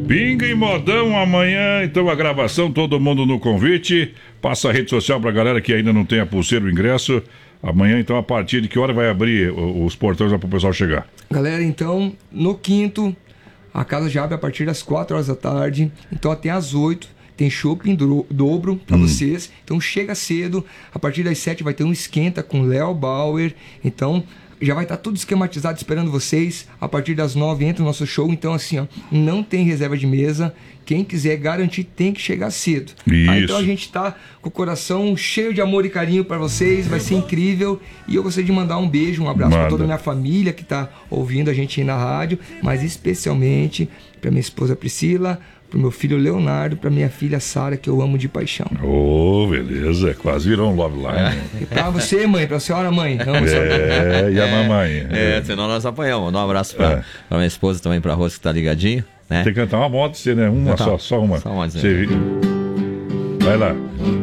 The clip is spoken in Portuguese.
Pinga e Modão amanhã, então a gravação, todo mundo no convite. Passa a rede social pra galera que ainda não tem a pulseira, o ingresso. Amanhã, então, a partir de que hora vai abrir os portões para o pessoal chegar? Galera, então, no quinto, a casa já abre a partir das 4 horas da tarde. Então, até às 8 tem shopping dobro para vocês. Então, chega cedo. A partir das 7 vai ter um esquenta com Léo Bauer. Então, já vai estar tudo esquematizado esperando vocês. A partir das 9 entra o nosso show. Então, assim, ó, não tem reserva de mesa. Quem quiser garantir tem que chegar cedo. Isso. Então a gente tá com o coração cheio de amor e carinho para vocês. Vai ser incrível. E eu gostaria de mandar um beijo, um abraço para toda a minha família que tá ouvindo a gente aí na rádio. Mas especialmente para minha esposa Priscila, pro meu filho Leonardo, pra minha filha Sara, que eu amo de paixão. Beleza, quase virou um love line. E pra você, mãe, pra senhora, mãe. Amo e a mamãe. Senão nós apanhamos. Mandar um abraço pra minha esposa também, pra Rosa, que tá ligadinho. Né? Tem que cantar uma moto, você, né? Uma só uma. Só uma, Vai lá.